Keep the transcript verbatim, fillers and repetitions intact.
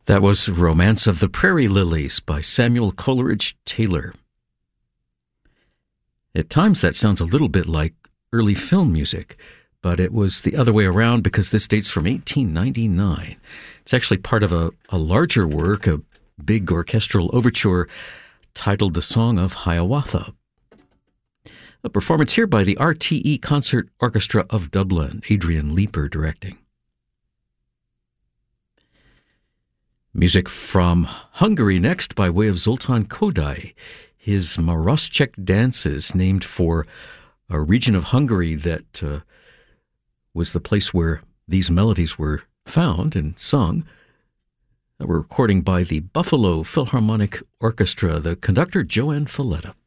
That was Romance of the Prairie Lilies by Samuel Coleridge Taylor. At times that sounds a little bit like early film music, but it was the other way around because this dates from eighteen ninety-nine. It's actually part of a, a larger work, a big orchestral overture titled The Song of Hiawatha. A performance here by the R T E Concert Orchestra of Dublin, Adrian Leeper directing. Music from Hungary next by way of Zoltan Kodály. His Maroszek dances, named for a region of Hungary that uh, was the place where these melodies were found and sung. A recording by the Buffalo Philharmonic Orchestra, the conductor Joanne Falletta.